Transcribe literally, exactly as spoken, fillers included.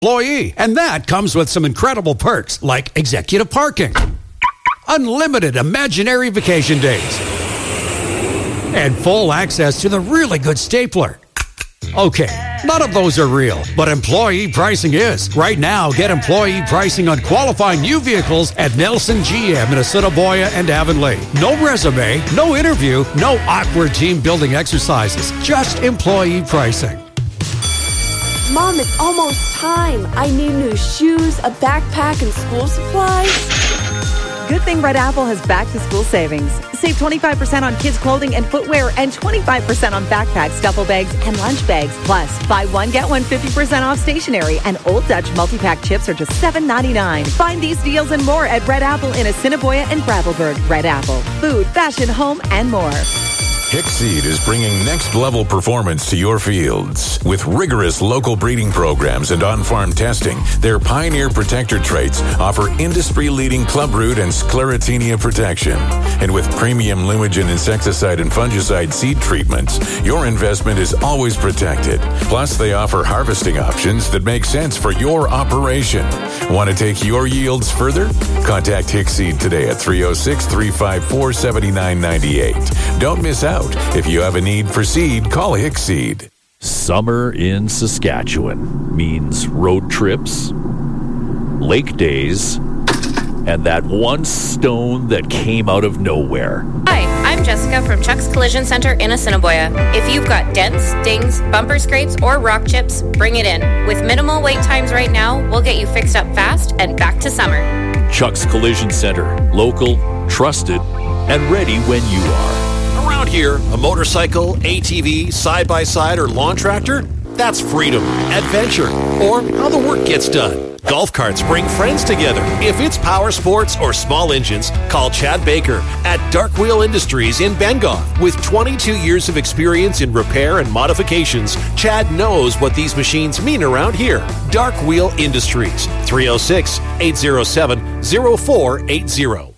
employee. And that comes with some incredible perks like executive parking, unlimited imaginary vacation days, and full access to the really good stapler. Okay, none of those are real, but employee pricing is. Right now, get employee pricing on qualifying new vehicles at Nelson G M in Assiniboia and Avonlea. No resume, no interview, no awkward team building exercises, just employee pricing. Mom, it's almost time. I need new shoes, a backpack, and school supplies. Good thing Red Apple has back-to-school savings. Save twenty-five percent on kids' clothing and footwear and twenty-five percent on backpacks, duffel bags, and lunch bags. Plus, buy one, get one fifty percent off stationery. And Old Dutch multi-pack chips are just seven ninety-nine. Find these deals and more at Red Apple in Assiniboia and Gravelburg. Red Apple. Food, fashion, home, and more. Hickseed is bringing next-level performance to your fields. With rigorous local breeding programs and on-farm testing, their Pioneer Protector traits offer industry-leading clubroot and sclerotinia protection. And with premium Lumigen insecticide and fungicide seed treatments, your investment is always protected. Plus, they offer harvesting options that make sense for your operation. Want to take your yields further? Contact Hickseed today at three oh six, three five four, seven nine nine eight. Don't miss out. If you have a need for seed, call Hickseed. Summer in Saskatchewan means road trips, lake days, and that one stone that came out of nowhere. Hi, I'm Jessica from Chuck's Collision Center in Assiniboia. If you've got dents, dings, bumper scrapes, or rock chips, bring it in. With minimal wait times right now, we'll get you fixed up fast and back to summer. Chuck's Collision Center. Local, trusted, and ready when you are. Around here, a motorcycle, A T V, side-by-side, or lawn tractor, that's freedom, adventure, or how the work gets done. Golf carts bring friends together. If it's power sports or small engines, call Chad Baker at Dark Wheel Industries in Bengoff. With twenty-two years of experience in repair and modifications, Chad knows what these machines mean around here. Dark Wheel Industries, three oh six, eight oh seven, oh four eight oh.